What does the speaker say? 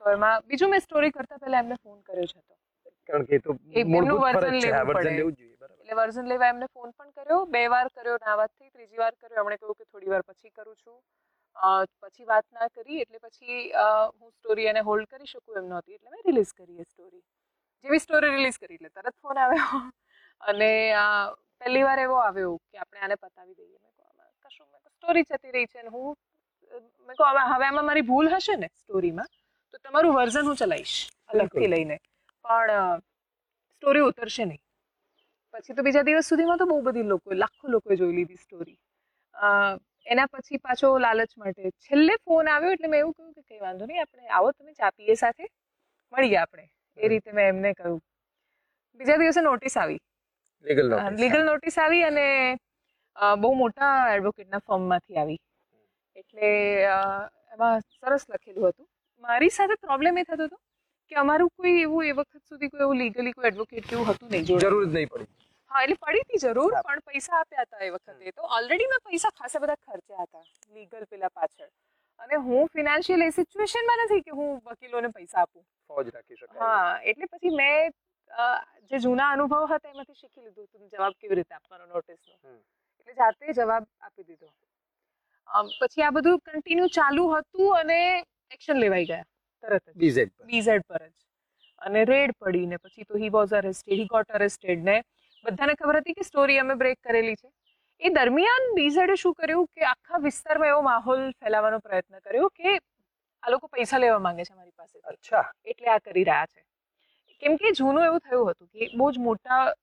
તો એમાં બીજું મેં સ્ટોરી કરતા પહેલા એમને ફોન કર્યો જ હતો, કારણ કે એ તો એમનું મૂળભૂત વર્ઝન ફરજ છે, આ લેવું વર્ઝન પડે. લેવું જ જોઈએ. બરાબર. એટલે વર્ઝન લેવા એમને ફોન પણ કર્યો, 2 વાર કર્યો ના વાતથી, ત્રીજી વાર કર્યો એમણે કહ્યું કે થોડી વાર પછી કરું છું. પછી વાત ના કરી એટલે પછી હું સ્ટોરી એને હોલ્ડ કરી શકું એમ નહોતી, એટલે મેં રિલીઝ કરી એ સ્ટોરી. જેવી સ્ટોરી રિલીઝ કરી એટલે તરત ફોન આવ્યો અને પહેલી વાર એવો આવ્યો કે આપણે આને પતાવી દઈએ. મેં કહું આમાં કશું, મેં સ્ટોરી જતી રહી છે અને હું મેં કહું હવે આમાં મારી ભૂલ હશે ને સ્ટોરીમાં તો તમારું વર્ઝન હું ચલાવીશ અલગથી લઈને, પણ સ્ટોરી ઉતરશે નહીં. પછી તો બીજા દિવસ સુધીમાં તો બહુ બધી લાખો લોકોએ જોઈ લીધી સ્ટોરી. એના પછી પાછો લાલચ માટે છેલ્લે ફોન આવ્યો એટલે મેં એવું કહ્યું કે કંઈ વાંધો નહીં, આપણે આવો તમે ચા પીએ સાથે, મળીએ આપણે. એ રીતે મેં એમને કહ્યું. બીજા દિવસે નોટિસ આવી, લીગલ નોટિસ આવી અને બહુ મોટા એડવોકેટના ફર્મમાંથી આવી. એટલે એમાં સરસ લખેલું હતું. મારી સાથે પ્રોબ્લેમ એ થતો હતો કે અમારું કોઈ એવું એ વખત સુધી કોઈ એવું લીગલી કોઈ એડવોકેટ કેવું હતું નહીં, જરૂર જ નહીં પડી. હા એટલે પડી હતી જરૂર, પણ પૈસા આપ્યા હતા એ વખતે. તો ઓલરેડી મેં પૈસા ખાસા બધા ખર્ચ્યા હતા લીગલ પેલા પાછળ, અને હું ફિનાન્શિયલ એ સિચ્યુએશનમાં નથી કે હું વકીલોને પૈસા આપું. ફોજ રાખી શકાય. હા એટલે પછી મેં જે જૂના અનુભવ હતા એમાંથી શીખી લીધું હતું જવાબ કેવી રીતે આપવાનો નોટિસનો, એટલે જાતે જવાબ આપી દીધો. પછી આ બધું કન્ટિન્યુ ચાલુ હતું અને એક્શન લેવાઈ ગયા તરત જ બીઝેડ પર જ, અને રેડ પડી ને પછી તો he was arrested, he got arrested ને બધાને ખબર હતી કે સ્ટોરી અમે બ્રેક કરેલી છે. એ દરમિયાન બીઝેડે શું કર્યું કે આખા વિસ્તારમાં એવો માહોલ ફેલાવવાનો પ્રયત્ન કર્યો કે આ લોકો પૈસા લેવા માંગે છે મારી પાસે, અચ્છા, એટલે આ કરી રહ્યા છે. કેમ કે જૂનું એવું થયું હતું કે બહુ જ મોટા